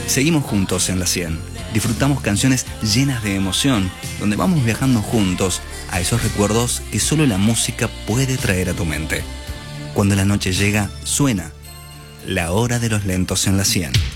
Seguimos juntos en la 100. Disfrutamos canciones llenas de emoción, donde vamos viajando juntos a esos recuerdos que solo la música puede traer a tu mente. Cuando la noche llega, suena La Hora de los Lentos en la 100.